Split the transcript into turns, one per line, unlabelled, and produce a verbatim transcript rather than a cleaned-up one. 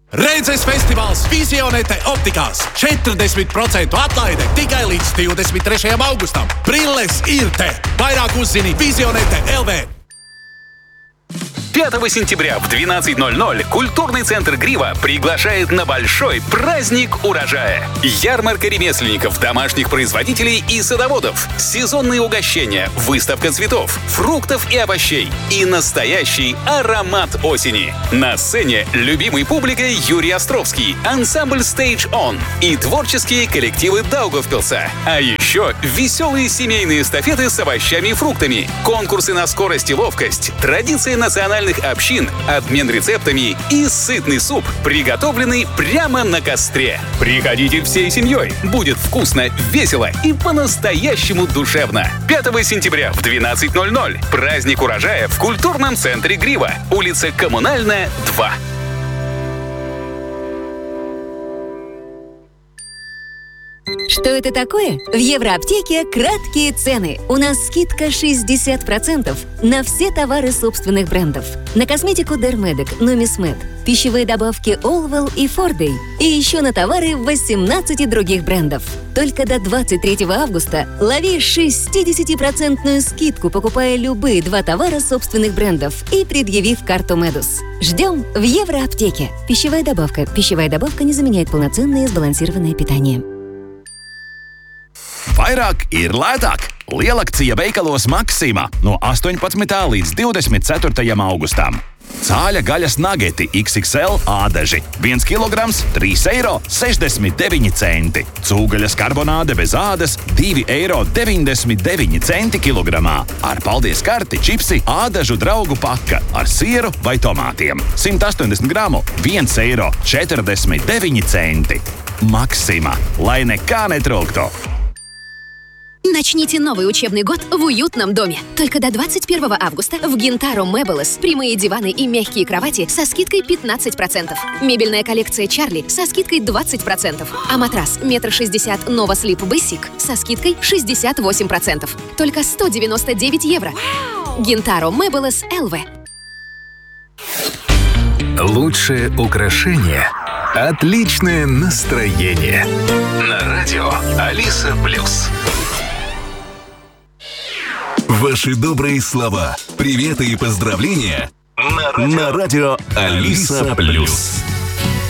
Redzes festivāls Visionete optikās. četrdesmit procentu atlaide tikai līdz divdesmit trešajam augustam. Brilles ir te. Vairāk uzzini Visionete точка эл ви.
пятого сентября в двенадцать ноль ноль культурный центр «Грива» приглашает на большой праздник урожая. Ярмарка ремесленников, домашних производителей и садоводов, сезонные угощения, выставка цветов, фруктов и овощей и настоящий аромат осени. На сцене любимой публикой Юрий Островский, ансамбль Stage On и творческие коллективы Даугавпилса. А еще веселые семейные эстафеты с овощами и фруктами, конкурсы на скорость и ловкость, традиции национальных общин, обмен рецептами и сытный суп, приготовленный прямо на костре. Приходите всей семьей. Будет вкусно, весело и по-настоящему душевно. пятого сентября в двенадцать ноль ноль праздник урожая в культурном центре «Грива», улица Коммунальная, два.
Что это такое? В Евроаптеке краткие цены. У нас скидка шестьдесят процентов на все товары собственных брендов. На косметику Dermedic, Numismed, пищевые добавки Allwell и Forday. И еще на товары восемнадцати других брендов. Только до двадцать третьего августа лови шестидесятипроцентную скидку, покупая любые два товара собственных брендов и предъявив карту Медус. Ждем в Евроаптеке. Пищевая добавка. Пищевая добавка не заменяет полноценное и сбалансированное питание.
Vairāk ir lētāk. Lielakcija veikalos Maxima no astoņpadsmitā līdz divdesmit ceturtajam augustam. Cāļa gaļas nageti iks iks el ādaži. viens kilograms, trīs eiro sešdesmit deviņi centi. Cūgaļas karbonāde bez ādas, divi eiro deviņdesmit deviņi centi kilogramā. Ar paldies karti čipsi ādažu draugu paka ar sieru vai tomātiem. simt astoņdesmit gramu, viens eiro četrdesmit deviņi centi. Maxima, lai nekā netrūktu.
Начните новый учебный год в уютном доме. Только до двадцать первого августа в Gintaro Meubles прямые диваны и мягкие кровати со скидкой пятнадцать процентов. Мебельная коллекция Чарли со скидкой двадцать процентов. А матрас метр шестьдесят Nova Sleep Basic со скидкой шестьдесят восемь процентов. Только сто девяносто девять евро. Gintaro Meubles точка эл ви.
Лучшее украшение – отличное настроение. На радио Алиса Плюс. Ваши добрые слова, приветы и поздравления на радио, на радио Алиса Плюс.